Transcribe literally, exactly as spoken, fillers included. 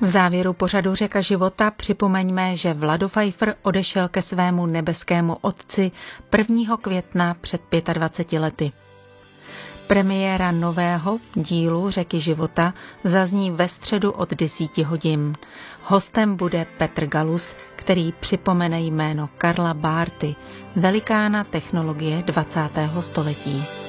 V závěru pořadu Řeka života připomeňme, že Vlado Pfeiffer odešel ke svému nebeskému otci prvního května před dvaceti pěti lety. Premiéra nového dílu Řeky života zazní ve středu od deseti hodin. Hostem bude Petr Galus, který připomene jméno Karla Barty, velikána technologie dvacátého století.